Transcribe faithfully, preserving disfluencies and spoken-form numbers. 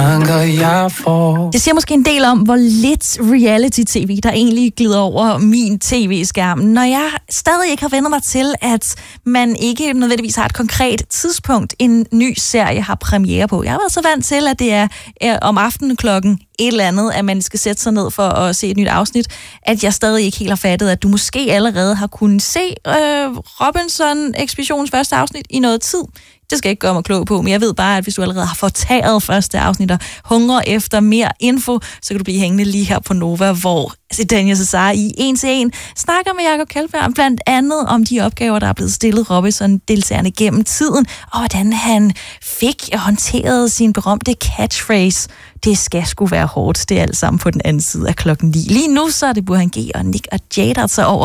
Det siger måske en del om, hvor lidt reality-tv, der egentlig glider over min tv-skærm, når jeg stadig ikke har vendt mig til, at man ikke nødvendigvis har et konkret tidspunkt, en ny serie har premiere på. Jeg har været så vant til, at det er, er om aftenen klokken et eller andet, at man skal sætte sig ned for at se et nyt afsnit, at jeg stadig ikke helt har fattet, at du måske allerede har kunnet se øh, Robinson-ekspeditionens første afsnit i noget tid. Det skal jeg ikke gøre mig klog på, men jeg ved bare, at hvis du allerede har fortaget første afsnit og hungrer efter mere info, så kan du blive hængende lige her på Nova, hvor Daniel Cesar i en til en snakker med Jakob Kjeldberg blandt andet om de opgaver, der er blevet stillet Robinson-deltagerne gennem tiden, og hvordan han fik håndteret sin berømte catchphrase. Det skal sgu være hårdt. Det er alt sammen på den anden side af klokken ni. Lige nu så er det Burhan G og Nick og Jay, der tager over.